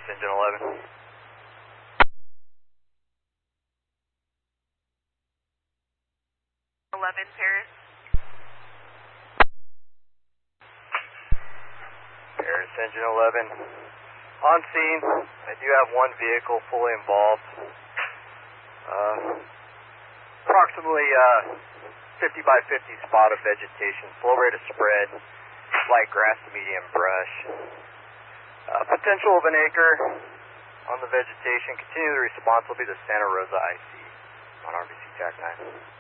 Engine 11. Paris. Paris Engine 11. On scene, I do have one vehicle fully involved. Approximately 50 by 50 spot of vegetation, slow rate of spread, light grass to medium brush. Potential of an acre on the vegetation. Continue the response will be the Santa Rosa IC on RBC TAC 9.